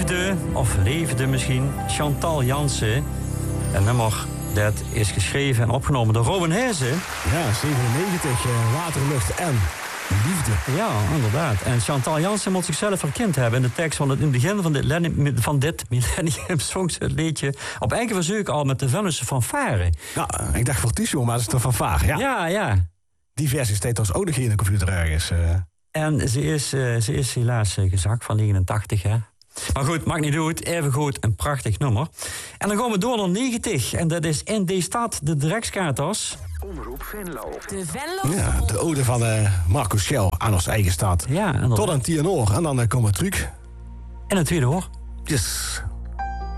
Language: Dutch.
leefde, of leefde misschien, Chantal Jansen. Een nummer dat is geschreven en opgenomen door Robin Heijzen. Ja, 97, water, lucht en liefde. Ja, inderdaad. En Chantal Jansen moet zichzelf herkend hebben in de tekst van in het begin van dit Millennium Songs liedje. Op eigen verzoek al met de Venuse fanfare. Nou, ik dacht voor Tissot, maar het is toch van Vaag, ja. Ja. Die versie staat trouwens ook nog hier in de computer ergens. En ze is helaas gezakt van 89, hè. Maar goed, maakt niet uit. Even goed, een prachtig nummer. En dan gaan we door naar 90. En dat is in de stad de Drekskaters. Omroep Venlo. De Venlo. Ja, de ode van Marcus Schell aan ons eigen stad. Ja, tot aan 10 uur. En dan komen we terug. En een tweede hoor. Yes.